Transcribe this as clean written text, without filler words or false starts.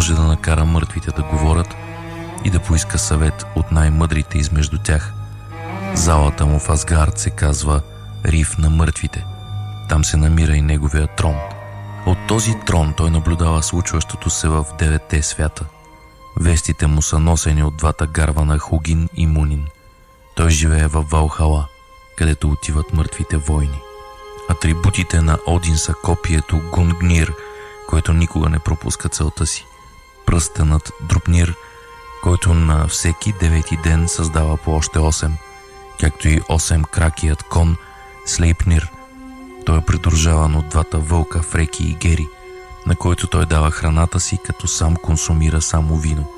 може да накара мъртвите да говорят и да поиска съвет от най-мъдрите измежду тях. Залата му в Асгард се казва Рив на мъртвите. Там се намира и неговия трон. От този трон той наблюдава случващото се в 9 свята. Вестите му са носени от двата гарвана Хугин и Мунин. Той живее в Валхала, където отиват мъртвите войни. Атрибутите на Один са копието Гунгнир, който никога не пропуска целта си, пръстенът Друпнир, който на всеки 9 ден създава по още 8, както и 8-кракият кон Слейпнир. Той е придружаван от двата вълка Фреки и Гери, на който той дава храната си, като сам консумира само вино.